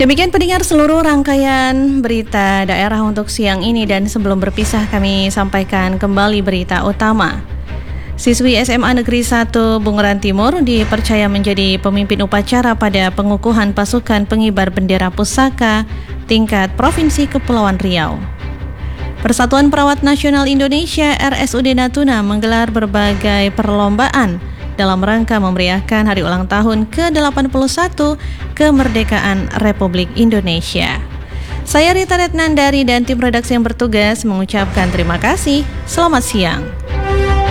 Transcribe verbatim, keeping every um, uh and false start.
Demikian pendengar seluruh rangkaian berita daerah untuk siang ini, dan sebelum berpisah kami sampaikan kembali berita utama. Siswi S M A Negeri satu Bunguran Timur dipercaya menjadi pemimpin upacara pada pengukuhan pasukan pengibar bendera pusaka tingkat Provinsi Kepulauan Riau. Persatuan Perawat Nasional Indonesia R S U D Natuna menggelar berbagai perlombaan dalam rangka memeriahkan hari ulang tahun ke delapan puluh satu kemerdekaan Republik Indonesia. Saya Rita Retnandari dan tim redaksi yang bertugas mengucapkan terima kasih. Selamat siang.